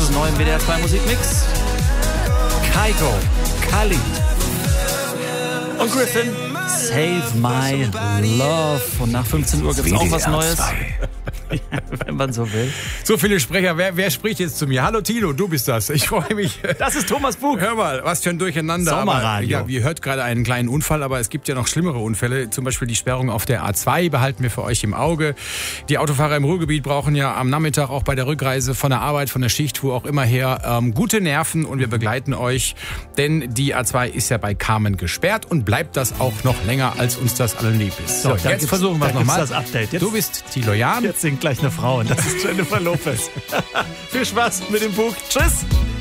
ist neu im WDR 2 Musikmix. Kygo, Khalid und Griffin, Save My Love. Und nach 15 Uhr gibt es auch was Neues. Wenn man so will. So viele Sprecher. Wer spricht jetzt zu mir? Hallo Tilo, du bist das. Ich freue mich. Das ist Thomas Bug. Hör mal, was für ein Durcheinander. Sommerradio. Aber, ja, ihr hört gerade einen kleinen Unfall, aber es gibt ja noch schlimmere Unfälle. Zum Beispiel die Sperrung auf der A2 behalten wir für euch im Auge. Die Autofahrer im Ruhrgebiet brauchen ja am Nachmittag auch bei der Rückreise von der Arbeit, von der Schicht, wo auch immer her, gute Nerven und wir begleiten euch. Denn die A2 ist ja bei Carmen gesperrt und bleibt das auch noch länger, als uns das allen lieb ist. So, jetzt versuchen wir es nochmal. Das Update. Du bist Thilo Jahn. Jetzt singt gleich eine Frau und das ist Jennifer Lopez. Viel Spaß mit dem Bug. Tschüss.